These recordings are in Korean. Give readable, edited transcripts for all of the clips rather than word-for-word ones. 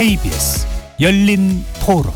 KBS 열린 토론.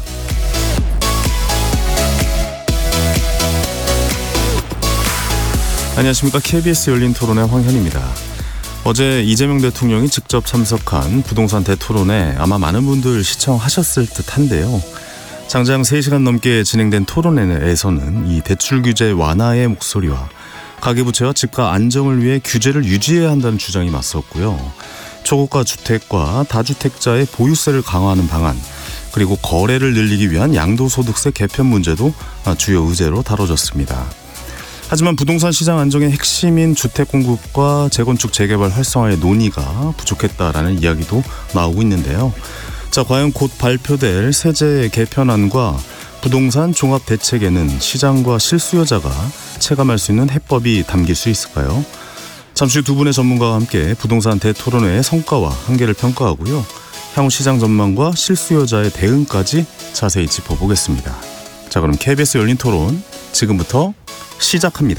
안녕하십니까. KBS 열린 토론의 황현입니다. 어제 이재명 대통령이 직접 참석한 부동산 대토론에 아마 많은 분들 시청하셨을 듯한데요. 장장 3시간 넘게 진행된 토론회에서는 이 대출 규제 완화의 목소리와 가계부채와 집가 안정을 위해 규제를 유지해야 한다는 주장이 맞섰고요. 초고가 주택과 다주택자의 보유세를 강화하는 방안, 그리고 거래를 늘리기 위한 양도소득세 개편 문제도 주요 의제로 다뤄졌습니다. 하지만 부동산 시장 안정의 핵심인 주택 공급과 재건축 재개발 활성화의 논의가 부족했다라는 이야기도 나오고 있는데요. 자, 과연 곧 발표될 세제 개편안과 부동산 종합 대책에는 시장과 실수요자가 체감할 수 있는 해법이 담길 수 있을까요? 잠시 후 두 분의 전문가와 함께 부동산 대토론회의 성과와 한계를 평가하고요. 향후 시장 전망과 실수요자의 대응까지 자세히 짚어보겠습니다. 자, 그럼 KBS 열린 토론 지금부터 시작합니다.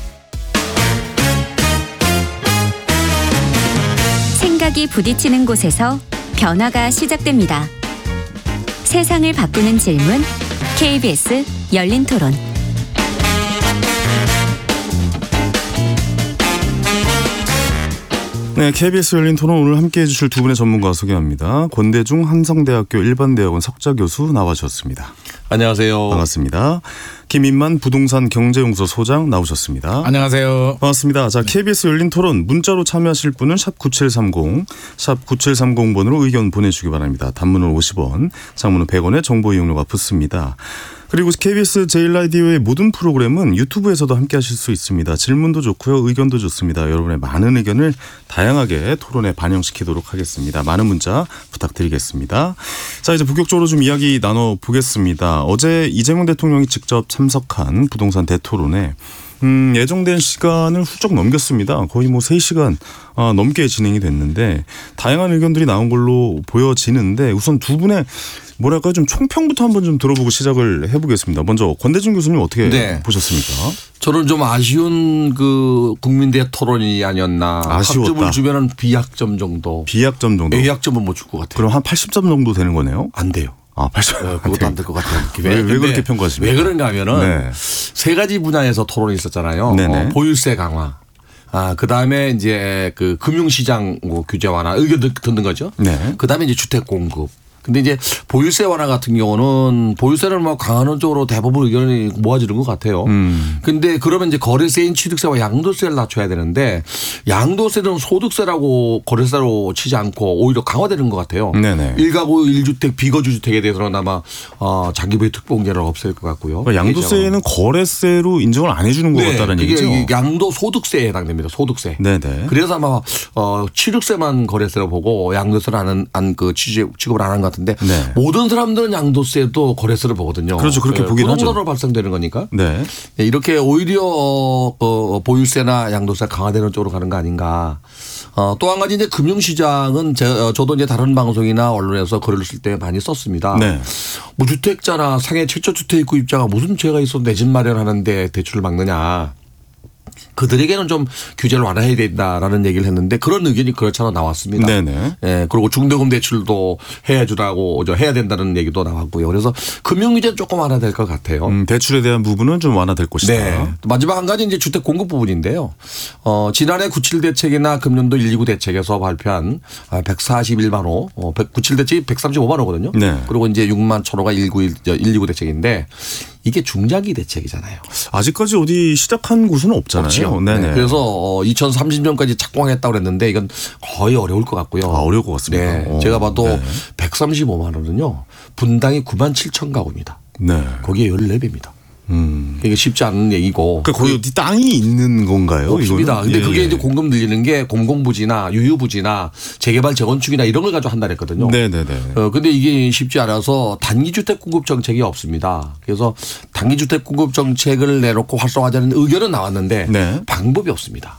생각이 부딪히는 곳에서 변화가 시작됩니다. 세상을 바꾸는 질문, KBS 열린 토론. 네, KBS 열린 토론 오늘 함께해 주실 두 분의 전문가 소개합니다. 권대중 한성대학교 일반대학원 석좌교수 나와주셨습니다. 안녕하세요. 반갑습니다. 김인만 부동산 경제연구소 소장 나오셨습니다. 안녕하세요. 반갑습니다. 자, KBS 열린 토론 문자로 참여하실 분은 샵 9730, 샵 9730번으로 의견 보내주시기 바랍니다. 단문은 50원, 장문은 100원의 정보 이용료가 붙습니다. 그리고 KBS 제1라디오의 모든 프로그램은 유튜브에서도 함께 하실 수 있습니다. 질문도 좋고요. 의견도 좋습니다. 여러분의 많은 의견을 다양하게 토론에 반영시키도록 하겠습니다. 많은 문자 부탁드리겠습니다. 자, 이제 본격적으로 좀 이야기 나눠보겠습니다. 어제 이재명 대통령이 직접 참석한 부동산 대토론에 예정된 시간을 훌쩍 넘겼습니다. 거의 3시간 넘게 진행이 됐는데 다양한 의견들이 나온 걸로 보여지는데 우선 두 분의 뭐랄까 좀 총평부터 한번 좀 들어보고 시작을 해보겠습니다. 먼저 권대중 교수님 어떻게 보셨습니까? 저는 좀 아쉬운 그 국민대 토론이 아니었나. 아쉬웠다. 학점을 주면은 B학점 정도. B학점 정도. A학점은 못 줄 것 같아요. 그럼 한 80점 정도 되는 거네요? 안 돼요. 80점. 그것도 안 될 것 같아요. 왜 그렇게 평가하십니까? 왜 그런가 하면은 세 가지 분야에서 토론이 있었잖아요. 보유세 강화. 그 다음에 이제 그 금융시장 규제 완화 의견 듣는 거죠. 그 다음에 이제 주택 공급. 근데 이제 보유세 완화 같은 경우는 보유세를 강화하는 쪽으로 대부분 의견이 모아지는 것 같아요. 근데 그러면 이제 거래세인 취득세와 양도세를 낮춰야 되는데 양도세는 소득세라고 거래세로 치지 않고 오히려 강화되는 것 같아요. 네네. 1가구 1주택 비거주 주택에 대해서는 아마 장기부의 특공제를 없앨 것 같고요. 그러니까 양도세는 거래세로 인정을 안 해주는 것 같다는 얘기죠. 이게 양도소득세에 해당됩니다. 소득세. 네네. 그래서 아마 취득세만 거래세로 보고 양도세를 취급을 안 한 것 같은데 모든 사람들은 양도세도 거래세를 보거든요. 그렇죠. 그렇게 보긴 하죠. 부동산으로 발생되는 거니까. 네. 이렇게 오히려 보유세나 양도세가 강화되는 쪽으로 가는 거 아닌가. 또 한 가지 이제 금융시장은 저도 이제 다른 방송이나 언론에서 글을 쓸 때 많이 썼습니다. 무주택자나 상해 최초 주택 구입자가 무슨 죄가 있어 내 집 마련하는데 대출을 막느냐. 그들에게는 좀 규제를 완화해야 된다라는 얘기를 했는데 그런 의견이 그렇잖아 나왔습니다. 네네. 예, 그리고 중대금 대출도 해야 된다는 얘기도 나왔고요. 그래서 금융규제는 조금 완화될 것 같아요. 대출에 대한 부분은 좀 완화될 것이다. 네. 마지막 한 가지 이제 주택 공급 부분인데요. 지난해 97 대책이나 금년도 129 대책에서 발표한 141만 호, 97 대책이 135만 호거든요. 네. 그리고 이제 6만 1,000호가 129 대책인데 이게 중장기 대책이잖아요. 아직까지 어디 시작한 곳은 없잖아요. 없죠. 네네. 그래서 2030년까지 착공했다고 그랬는데 이건 거의 어려울 것 같고요. 어려울 것 같습니다. 네. 제가 봐도 135만 원은요. 분당이 9만 7천 가구입니다. 네. 거기에 14배입니다. 이게 쉽지 않은 얘기고. 그러니까 거기 어디 땅이 있는 건가요? 없습니다. 이거는? 근데 그게 이제 공급 늘리는 게 공공부지나 유유부지나 재개발 재건축이나 이런 걸 가지고 한다 그랬거든요. 네네네. 근데 이게 쉽지 않아서 단기주택 공급 정책이 없습니다. 그래서 단기주택 공급 정책을 내놓고 활성화하자는 의견은 나왔는데 방법이 없습니다.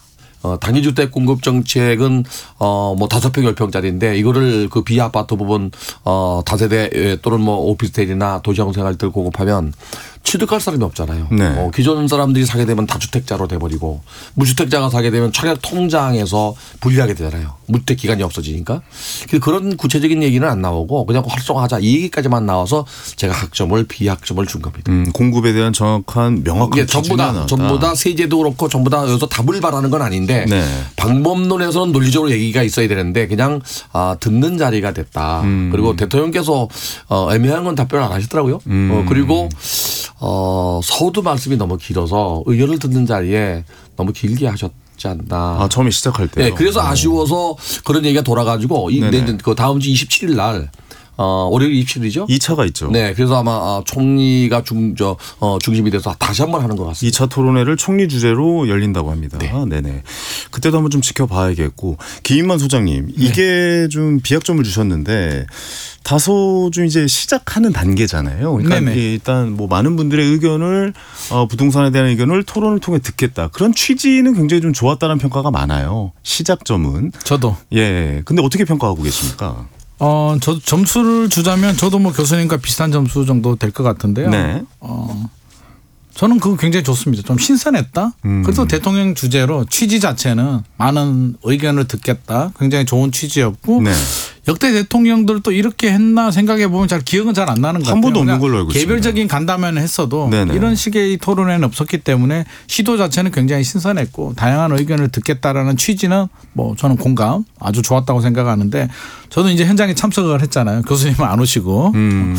단기주택 공급 정책은 뭐 5평 10평짜리인데 이거를 그 비아파트 부분 다세대 또는 뭐 오피스텔이나 도시형 생활들 공급하면 취득할 사람이 없잖아요. 네. 기존 사람들이 사게 되면 다주택자로 돼버리고 무주택자가 사게 되면 청약 통장에서 분리하게 되잖아요. 무주택 기간이 없어지니까. 그런 구체적인 얘기는 안 나오고 그냥 활성화하자 이 얘기까지만 나와서 제가 학점을 비학점을 준 겁니다. 공급에 대한 정확한 명확한 전부 다 세제도 그렇고 전부 다 여기서 답을 바라는 건 아닌데 네. 방법론에서는 논리적으로 얘기가 있어야 되는데 그냥 듣는 자리가 됐다. 그리고 대통령께서 애매한 건 답변을 안 하시더라고요. 그리고 서두 말씀이 너무 길어서 의견을 듣는 자리에 너무 길게 하셨지 않나. 처음에 시작할 때요. 네, 그래서 아쉬워서 그런 얘기가 돌아가지고 그 다음 주 27일 날 월요일 27일이죠? 2차가 있죠. 네. 그래서 아마 총리가 중심이 돼서 다시 한번 하는 것 같습니다. 2차 토론회를 총리 주재로 열린다고 합니다. 네. 네네. 그때도 한번 좀 지켜봐야겠고. 김인만 소장님, 이게 좀 비약점을 주셨는데 다소 좀 이제 시작하는 단계잖아요. 그러니까 네네. 일단 뭐 많은 분들의 의견을 부동산에 대한 의견을 토론을 통해 듣겠다. 그런 취지는 굉장히 좀 좋았다는 평가가 많아요. 시작점은. 저도. 예. 근데 어떻게 평가하고 계십니까? 저도 점수를 주자면 저도 뭐 교수님과 비슷한 점수 정도 될 것 같은데요. 네. 저는 그거 굉장히 좋습니다. 좀 신선했다. 그래서 대통령 주제로 취지 자체는 많은 의견을 듣겠다. 굉장히 좋은 취지였고 네. 역대 대통령들도 이렇게 했나 생각해 보면 잘 기억은 잘 안 나는 것 같아요. 한 번도 없는 걸로 알고 있습니다. 개별적인 간담회는 했어도 네네. 이런 식의 토론회는 없었기 때문에 시도 자체는 굉장히 신선했고 다양한 의견을 듣겠다라는 취지는 뭐 저는 공감 아주 좋았다고 생각하는데 저도 이제 현장에 참석을 했잖아요. 교수님은 안 오시고.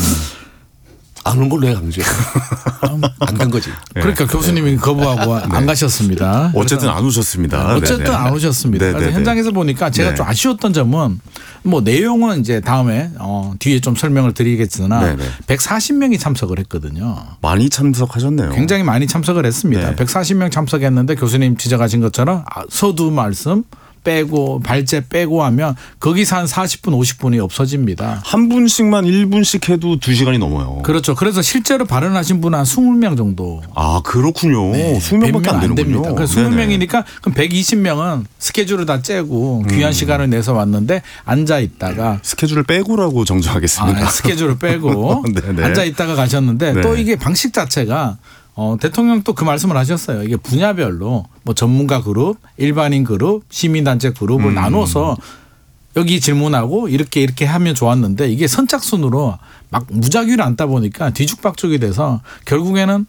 안 온 걸로 해 강조. 안 간 거지. 그러니까 교수님이 거부하고 안 가셨습니다. 어쨌든 안 오셨습니다. 어쨌든 네네. 안 오셨습니다. 네네네. 그래서 현장에서 보니까 제가 네. 좀 아쉬웠던 점은 뭐 내용은 이제 다음에 뒤에 좀 설명을 드리겠으나 네네. 140명이 참석을 했거든요. 많이 참석하셨네요. 굉장히 많이 참석을 했습니다. 네. 140명 참석했는데 교수님 지적하신 것처럼 서두 말씀 빼고 발제 빼고 하면 거기서 한 40분 50분이 없어집니다. 한 분씩만 1분씩 해도 2시간이 넘어요. 그렇죠. 그래서 실제로 발언하신 분은 한 20명 정도. 아 그렇군요. 네, 20명밖에 안 되는군요. 됩니다. 그래서 20명이니까 그럼 120명은 스케줄을 다 째고 귀한 시간을 내서 왔는데 앉아 있다가 스케줄을 빼고라고 정정하겠습니다. 스케줄을 빼고 네네. 앉아 있다가 가셨는데 네. 또 이게 방식 자체가 대통령 또 그 말씀을 하셨어요. 이게 분야별로 뭐 전문가 그룹, 일반인 그룹, 시민단체 그룹을 나눠서 여기 질문하고 이렇게 하면 좋았는데 이게 선착순으로 막 무작위로 앉다 보니까 뒤죽박죽이 돼서 결국에는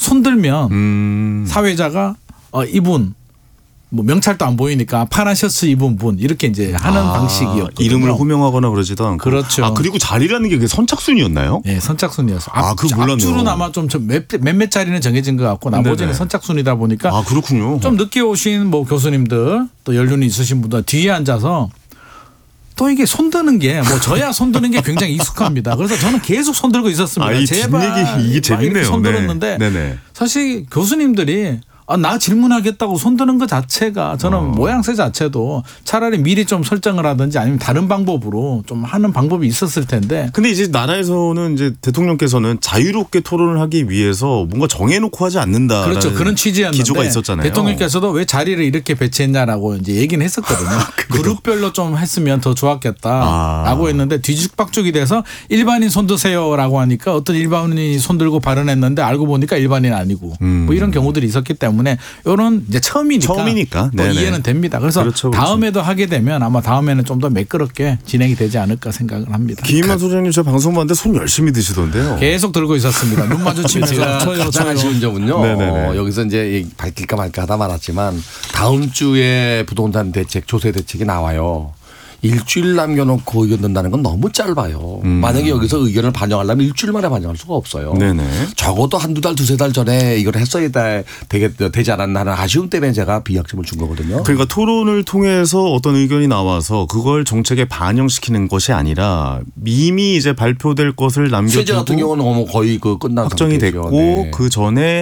손들면 사회자가 이분 뭐 명찰도 안 보이니까 파란 셔츠 입은 분 이렇게 이제 하는 방식이었거든요. 이름을 호명하거나 그러지도 않고. 그렇죠. 그리고 자리라는 게 그게 선착순이었나요? 네, 선착순이었어. 그거 몰랐네요. 앞줄은 아마 좀 몇몇 자리는 정해진 것 같고 나머지는 네네. 선착순이다 보니까 그렇군요. 좀 늦게 오신 뭐 교수님들 또 연륜이 있으신 분들 뒤에 앉아서 또 이게 손드는 게 뭐 저야 손드는 게 굉장히 익숙합니다. 그래서 저는 계속 손들고 있었습니다. 이 제발 뒷얘기 이게 재밌네요. 손들었는데 네네. 사실 교수님들이 나 질문하겠다고 손드는 것 자체가 저는 모양새 자체도 차라리 미리 좀 설정을 하든지 아니면 다른 방법으로 좀 하는 방법이 있었을 텐데. 근데 이제 나라에서는 이제 대통령께서는 자유롭게 토론을 하기 위해서 뭔가 정해놓고 하지 않는다. 그렇죠. 그런 취지였는데 기조가 있었잖아요. 대통령께서도 왜 자리를 이렇게 배치했냐라고 이제 얘기는 했었거든요. 그룹별로 좀 했으면 더 좋았겠다라고 했는데 뒤죽박죽이 돼서 일반인 손드세요라고 하니까 어떤 일반인이 손들고 발언했는데 알고 보니까 일반인 아니고 뭐 이런 경우들이 있었기 때문에 이런 이제 처음이니까 또 이해는 됩니다. 그래서 그렇죠. 다음에도 하게 되면 아마 다음에는 좀 더 매끄럽게 진행이 되지 않을까 생각을 합니다. 김인만 소장님 저 방송 봤는데 손 열심히 드시던데요. 계속 들고 있었습니다. 눈 마주치면서 가장 아쉬운 점은요. 네네네. 여기서 이제 밝힐까 말까 하다 말았지만 다음 주에 부동산 대책 조세 대책이 나와요. 일주일 남겨놓고 의견 든다는 건 너무 짧아요. 만약에 여기서 의견을 반영하려면 일주일 만에 반영할 수가 없어요. 네네. 적어도 한두 달, 두세 달 전에 이걸 했어야 되지 않았나 하는 아쉬움 때문에 제가 비약점을 준 거거든요. 그러니까 토론을 통해서 어떤 의견이 나와서 그걸 정책에 반영시키는 것이 아니라 이미 이제 발표될 것을 남겨두고 세제 같은 경우는 거의 끝난 확정이 상태죠. 됐고 네. 그 전에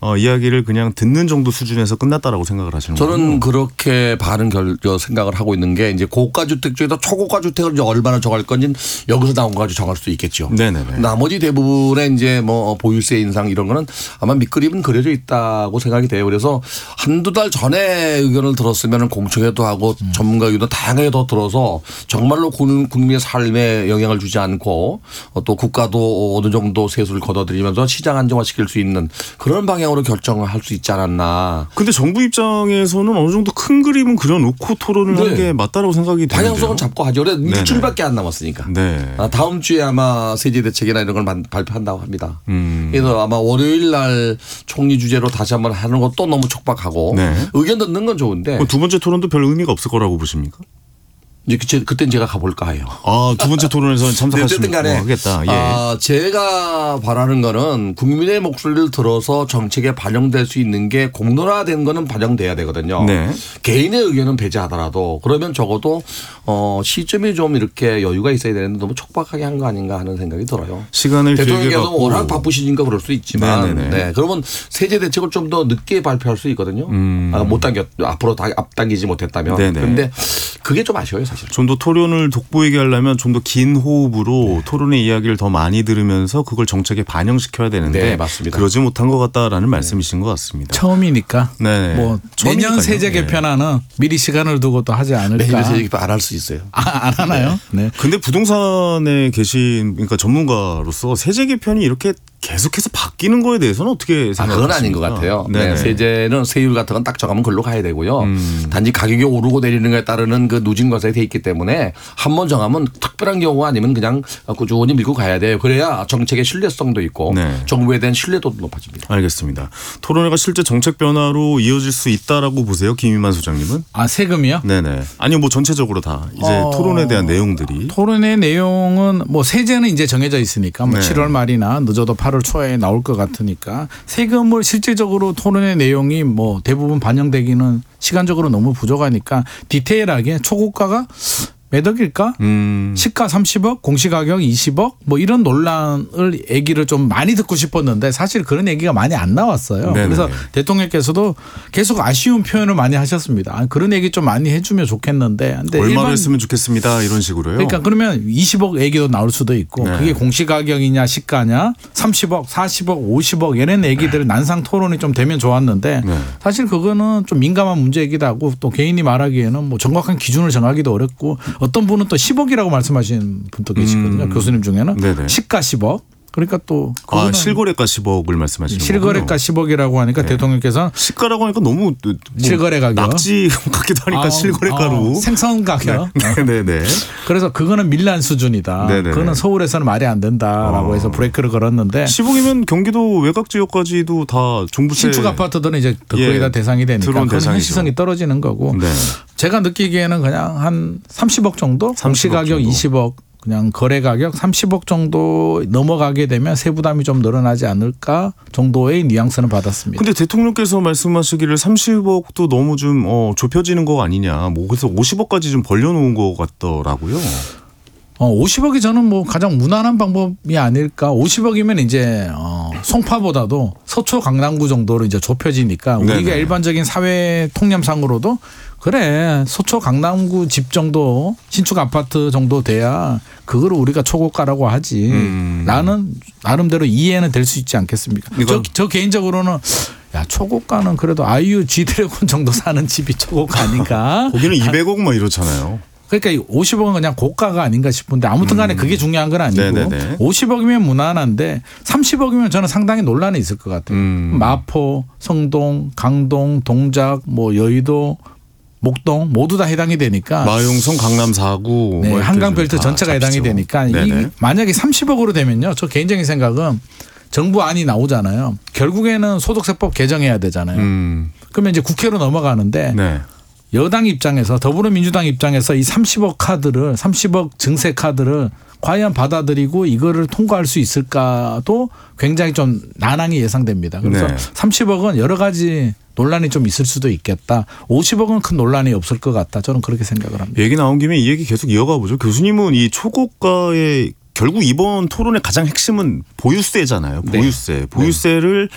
이야기를 그냥 듣는 정도 수준에서 끝났다라고 생각을 하시는 거예요? 저는 그렇게 많은 생각을 하고 있는 게 이제 고가 주택 중에서 초고가 주택을 이제 얼마나 정할 건지 여기서 나온 거 가지고 정할 수 있겠죠. 네네네. 나머지 대부분의 이제 뭐 보유세 인상 이런 거는 아마 밑그림은 그려져 있다고 생각이 돼요. 그래서 한두 달 전에 의견을 들었으면 공청회도 하고 전문가 의견도 다양하게 더 들어서 정말로 국민의 삶에 영향을 주지 않고 또 국가도 어느 정도 세수를 걷어들이면서 시장 안정화시킬 수 있는 그런 방향으로 결정을 할 수 있지 않았나. 근데 정부 입장에서는 어느 정도 큰 그림은 그려놓고 토론을 하는 게 맞다라고 생각이 되는데요. 방향성은 잡고 하죠. 그래 일주일밖에 안 남았으니까. 네. 다음 주에 아마 세제 대책이나 이런 걸 발표한다고 합니다. 그래서 아마 월요일 날 총리 주재로 다시 한번 하는 것도 너무 촉박하고 네. 의견 듣는 건 좋은데. 두 번째 토론도 별 의미가 없을 거라고 보십니까? 이제 그땐 제가 가볼까 해요. 두 번째 토론에서는 참석하시면 하겠다. 예. 제가 바라는 거는 국민의 목소리를 들어서 정책에 반영될 수 있는 게 공론화된 거는 반영돼야 되거든요. 네. 개인의 의견은 배제하더라도 그러면 적어도 시점이 좀 이렇게 여유가 있어야 되는데 너무 촉박하게 한 거 아닌가 하는 생각이 들어요. 시간을 대통령께서 워낙 바쁘시니까 그럴 수 있지만 네. 그러면 세제 대책을 좀 더 늦게 발표할 수 있거든요. 못 앞으로 앞당기지 못했다면. 그런데 그게 좀 아쉬워요 사실. 좀 더 토론을 돋보이게 하려면 좀 더 긴 호흡으로 토론의 이야기를 더 많이 들으면서 그걸 정책에 반영시켜야 되는데 네, 맞습니다. 그러지 못한 것 같다라는 말씀이신 것 같습니다. 처음이니까 네. 뭐 내년 세제 개편안은 미리 시간을 두고 또 하지 않을까. 내년 세제 개편 안 할 수 있어요. 안 하나요? 네. 근데 부동산에 계신 그러니까 전문가로서 세제 개편이 이렇게 계속해서 바뀌는 거에 대해서는 어떻게 생각하십니까? 그건 아닌 것 같아요. 네. 세제는 세율 같은 건 딱 정하면 글로 가야 되고요. 단지 가격이 오르고 내리는 것에 따르는 그 누진과세에 돼 있기 때문에 한 번 정하면 특별한 경우 아니면 그냥 꾸준히 밀고 가야 돼요. 그래야 정책의 신뢰성도 있고 정부에 대한 신뢰도도 높아집니다. 알겠습니다. 토론회가 실제 정책 변화로 이어질 수 있다라고 보세요, 김희만 소장님은? 세금이요? 네네. 아니요, 뭐 전체적으로 다 이제 토론에 대한 내용들이. 토론의 내용은 뭐 세제는 이제 정해져 있으니까 뭐 7월 말이나 늦어도 8월 초에 나올 것 같으니까 세금을 실질적으로 토론의 내용이 뭐 대부분 반영되기는 시간적으로 너무 부족하니까 디테일하게 초고가가 몇 억일까? 시가 30억, 공시가격 20억 뭐 이런 논란을 얘기를 좀 많이 듣고 싶었는데 사실 그런 얘기가 많이 안 나왔어요. 네네. 그래서 대통령께서도 계속 아쉬운 표현을 많이 하셨습니다. 그런 얘기 좀 많이 해주면 좋겠는데. 근데 얼마로 했으면 좋겠습니다. 이런 식으로요. 그러니까 그러면 20억 얘기도 나올 수도 있고 그게 공시가격이냐 시가냐 30억, 40억, 50억 이런 얘기들 난상 토론이 좀 되면 좋았는데 사실 그거는 좀 민감한 문제이기도 하고 또 개인이 말하기에는 뭐 정확한 기준을 정하기도 어렵고 어떤 분은 또 10억이라고 말씀하시는 분도 계시거든요. 교수님 중에는. 네네. 시가 10억. 그러니까 또 실거래가 10억을 말씀하시는 거군요. 실거래가 10억이라고 하니까 대통령께서는 시가라고 하니까 너무 실거래 가격 낙지 같기도 하니까 실거래가로 생선 가격. 네네. 그래서 그거는 밀란 수준이다. 네네. 그거는 서울에서는 말이 안 된다라고 해서 브레이크를 걸었는데 10억이면 경기도 외곽 지역까지도 다 종부세 신축 아파트들은 이제 거의 다 대상이 되니까 그건 현실성이 떨어지는 거고 제가 느끼기에는 그냥 한 30억 정도 공시가격 20억 그냥 거래 가격 30억 정도 넘어가게 되면 세부담이 좀 늘어나지 않을까 정도의 뉘앙스는 받았습니다. 근데 대통령께서 말씀하시기를 30억도 너무 좀 좁혀지는 거 아니냐. 뭐 그래서 50억까지 좀 벌려놓은 것 같더라고요. 50억이 저는 뭐 가장 무난한 방법이 아닐까. 50억이면 이제 송파보다도 서초 강남구 정도로 이제 좁혀지니까 우리가 네네. 일반적인 사회 통념상으로도 그래 서초 강남구 집 정도 신축 아파트 정도 돼야 그걸 우리가 초고가라고 하지. 나는 나름대로 이해는 될 수 있지 않겠습니까? 저 개인적으로는 야 초고가는 그래도 아이유 G드래곤 정도 사는 집이 초고가 아닌가? 거기는 200억 뭐 이렇잖아요. 그러니까 50억은 그냥 고가가 아닌가 싶은데 아무튼 간에 그게 중요한 건 아니고 네네네. 50억이면 무난한데 30억이면 저는 상당히 논란이 있을 것 같아요. 마포, 성동, 강동, 동작, 뭐 여의도 목동 모두 다 해당이 되니까 마용성, 강남 4구 네, 한강벨트 전체가 해당이 되니까 이 만약에 30억으로 되면요. 저 개인적인 생각은 정부 안이 나오잖아요. 결국에는 소득세법 개정해야 되잖아요. 그러면 이제 국회로 넘어가는데 네. 여당 입장에서 더불어민주당 입장에서 이 30억 카드를 30억 증세 카드를 과연 받아들이고 이거를 통과할 수 있을까도 굉장히 좀 난항이 예상됩니다. 그래서 네. 30억은 여러 가지 논란이 좀 있을 수도 있겠다. 50억은 큰 논란이 없을 것 같다. 저는 그렇게 생각을 합니다. 얘기 나온 김에 이 얘기 계속 이어가 보죠. 교수님은 이 초고가의 결국 이번 토론의 가장 핵심은 보유세잖아요. 보유세. 네. 보유세를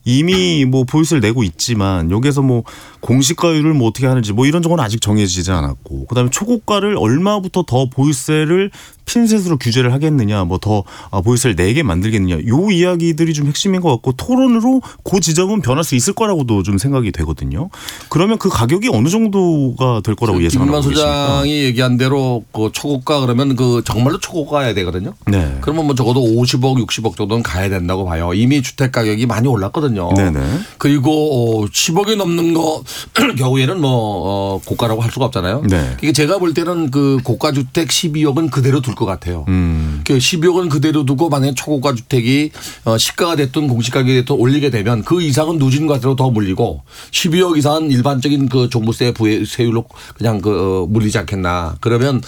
이미 뭐 보유세를 내고 있지만 여기에서 뭐 공시가율을 뭐 어떻게 하는지 뭐 이런 정보는 아직 정해지지 않았고 그다음에 초고가를 얼마부터 더 보유세를 핀셋으로 규제를 하겠느냐 뭐 더 보유세를 내게 만들겠느냐 요 이야기들이 좀 핵심인 것 같고 토론으로 그 지점은 변할 수 있을 거라고도 좀 생각이 되거든요. 그러면 그 가격이 어느 정도가 될 거라고 예상하고 김만 계십니까? 소장이 얘기한 대로 그 초고가 그러면 그 정말로 초고가야 되거든요. 네. 그러면 뭐 적어도 50억, 60억 정도는 가야 된다고 봐요. 이미 주택 가격이 많이 올랐거든요. 네네. 그리고 10억이 넘는 거 경우에는 뭐 고가라고 할 수가 없잖아요. 네. 이게 제가 볼 때는 그 고가 주택 12억은 그대로 둘 것 같아요. 그 12억은 그대로 두고 만약에 초고가 주택이 시가가 됐든 공시가격이 됐든 올리게 되면 그 이상은 누진과대로 더 물리고 12억 이상은 일반적인 그 종부세 부세율로 그냥 그 물리지 않겠나. 그러면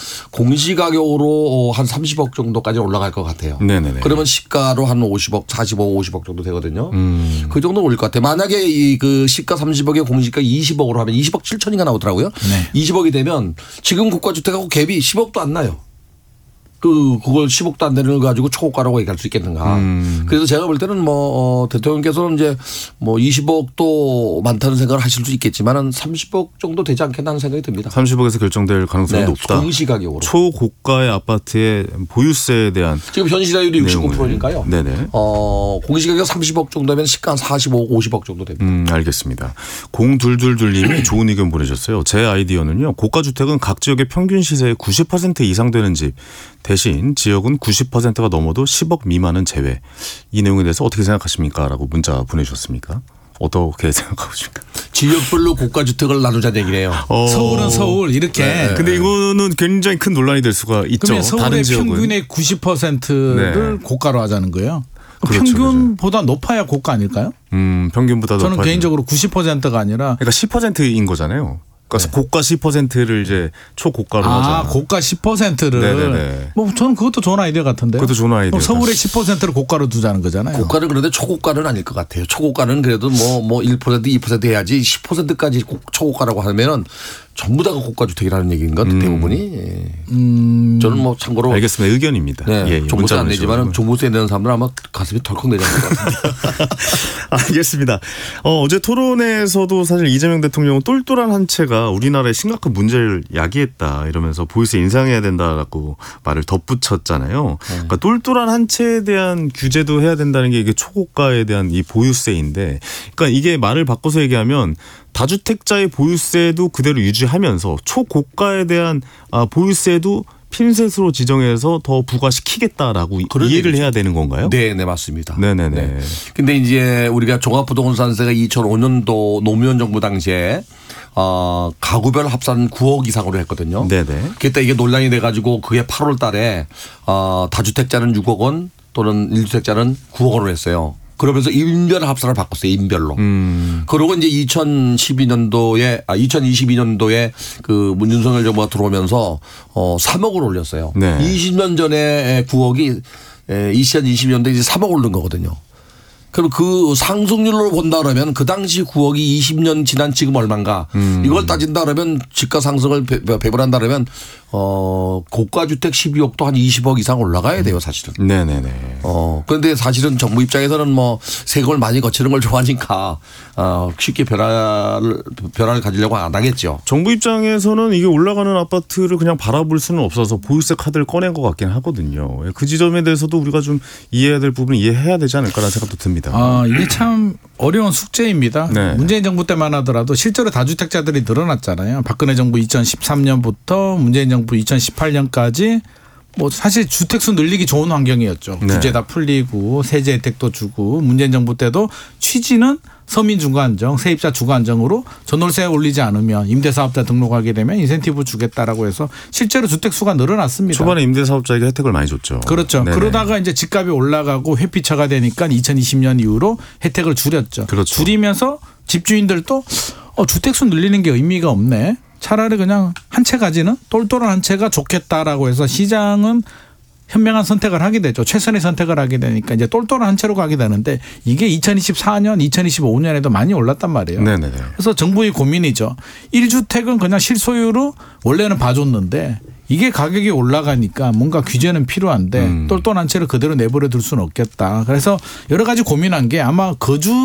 공시가격으로 한 30억 정도까지 올라갈 것 같아요. 네네네. 그러면 시가로 한 50억, 45억, 50억 정도 되거든요. 그 정도 올릴 것 같아요. 만약에 이 그 시가 30억에 공시가 20억으로 하면 20억 7천인가 나오더라고요. 네. 20억이 되면 지금 고가주택하고 갭이 10억도 안 나요. 그걸 10억도 안 되는 걸 가지고 초고가라고 얘기할 수 있겠는가. 그래서 제가 볼 때는 뭐 대통령께서는 이제 뭐 20억도 많다는 생각을 하실 수 있겠지만은 30억 정도 되지 않겠나 하는 생각이 듭니다. 30억에서 결정될 가능성이 네, 높다. 공시가격으로. 초고가의 아파트의 보유세에 대한 지금 현실화율이 65%니까요. 네네. 공시가격 30억 정도면 시가 한 45억, 50억 정도 됩니다. 알겠습니다. 0222님이 좋은 의견 보내셨어요. 제 아이디어는요. 고가주택은 각 지역의 평균 시세의 90% 이상 되는 집. 대신 지역은 90%가 넘어도 10억 미만은 제외. 이 내용에 대해서 어떻게 생각하십니까? 라고 문자 보내주셨습니까? 어떻게 생각하고 계십니까? 지역별로 고가주택을 나누자는 얘기네요. 서울은 서울 이렇게. 네. 근데 이거는 굉장히 큰 논란이 될 수가 있죠. 그러면 서울의 다른 지역은. 평균의 90%를 네. 고가로 하자는 거예요. 그렇죠, 평균보다 높아야 고가 아닐까요? 평균보다 저는 높아야 개인적으로 90%가 아니라 그러니까 10%인 거잖아요. 그러니까 고가 10%를 이제 초고가로 하잖아요. 고가 10%를. 네네네. 뭐 저는 그것도 좋은 아이디어 같은데요. 그것도 좋은 아이디어. 그럼 서울의 10%를 고가로 두자는 거잖아요. 고가는 그런데 초고가는 아닐 것 같아요. 초고가는 그래도 뭐 1%, 2% 해야지 10%까지 초고가라고 하면은 전부 다가 고가주택이라는 얘기인 것 대부분이. 저는 뭐 참고로. 알겠습니다. 의견입니다. 네, 예, 종부세 안 내지만 종부세 내는 사람들은 아마 가슴이 덜컥 내지 않을 것 같은데. 알겠습니다. 어제 토론에서도 사실 이재명 대통령은 똘똘한 한 채가 우리나라의 심각한 문제를 야기했다 이러면서 보유세 인상해야 된다라고 말을 덧붙였잖아요. 그러니까 똘똘한 한 채에 대한 규제도 해야 된다는 게 이게 초고가에 대한 이 보유세인데, 그러니까 이게 말을 바꿔서 얘기하면 다주택자의 보유세도 그대로 유지하면서 초고가에 대한 보유세도 핀셋으로 지정해서 더 부과시키겠다라고 이해를 해야 되는 건가요? 네, 맞습니다. 네네네. 네. 근데 이제 우리가 종합부동산세가 2005년도 노무현 정부 당시에 가구별 합산 9억 이상으로 했거든요. 네네. 그때 이게 논란이 돼가지고 그게 8월 달에 다주택자는 6억 원 또는 1주택자는 9억 원으로 했어요. 그러면서 인별 합산을 바꿨어요. 인별로. 그리고 이제 2022년도에 그 윤석열 정부가 들어오면서 3억을 올렸어요. 네. 20년 전에 9억이 2020년도에 이제 3억 오른 거거든요. 그럼 그 상승률로 본다 그러면 그 당시 9억이 20년 지난 지금 얼마인가 이걸 따진다 그러면 집가 상승을 배분한다 그러면 고가 주택 12억도 한 20억 이상 올라가야 돼요, 사실은. 네네네. 그런데 사실은 정부 입장에서는 뭐 세금을 많이 거치는 걸 좋아하니까 쉽게 변화를 가지려고 안 하겠죠. 정부 입장에서는 이게 올라가는 아파트를 그냥 바라볼 수는 없어서 보유세 카드를 꺼낸 것 같긴 하거든요. 그 지점에 대해서도 우리가 좀 이해해야 될 부분은 이해해야 되지 않을까라는 생각도 듭니다. 이게 참 어려운 숙제입니다. 네. 문재인 정부 때만 하더라도 실제로 다주택자들이 늘어났잖아요. 박근혜 정부 2013년부터 문재인 정부 2018년까지 뭐 사실 주택수 늘리기 좋은 환경이었죠. 네. 규제 다 풀리고 세제 혜택도 주고 문재인 정부 때도 취지는 서민 주거 안정, 세입자 주거 안정으로 전월세 올리지 않으면 임대사업자 등록하게 되면 인센티브 주겠다라고 해서 실제로 주택수가 늘어났습니다. 초반에 임대사업자에게 혜택을 많이 줬죠. 그렇죠. 네네. 그러다가 이제 집값이 올라가고 회피처가 되니까 2020년 이후로 혜택을 줄였죠. 그렇죠. 줄이면서 집주인들도 주택수 늘리는 게 의미가 없네. 차라리 그냥 한 채 가지는 똘똘한 한 채가 좋겠다라고 해서 시장은 현명한 선택을 하게 되죠. 최선의 선택을 하게 되니까 이제 똘똘한 한 채로 가게 되는데 이게 2024년, 2025년에도 많이 올랐단 말이에요. 네네네. 그래서 정부의 고민이죠. 1주택은 그냥 실소유로 원래는 봐줬는데 이게 가격이 올라가니까 뭔가 규제는 필요한데 똘똘한 채를 그대로 내버려 둘 수는 없겠다. 그래서 여러 가지 고민한 게 아마 거주